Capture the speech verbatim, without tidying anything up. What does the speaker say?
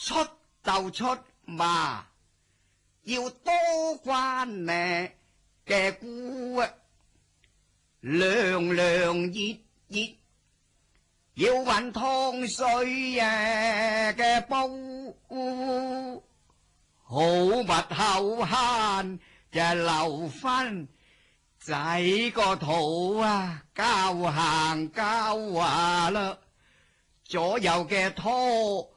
出就出嘛，要多關呢嘅菇啊，涼涼熱熱，要揾湯水啊嘅煲，好物後慳就留翻仔個肚啊，交行交話啦，左右嘅拖